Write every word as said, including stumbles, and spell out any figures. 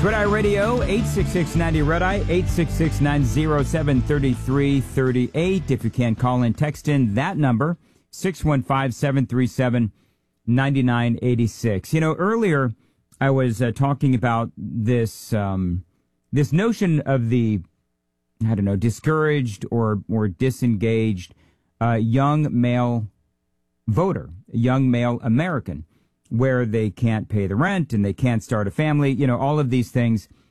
Red Eye Radio, eight six six ninety Red Eye, eight six six nine zero seven three three three eight. If you can, call in, text in that number, six one five, seven three seven, nine nine eight six. You know, earlier I was uh, talking about this um, this notion of the, I don't know, discouraged or, or disengaged uh, young male voter, young male American, where they can't pay the rent and they can't start a family, you know, all of these things.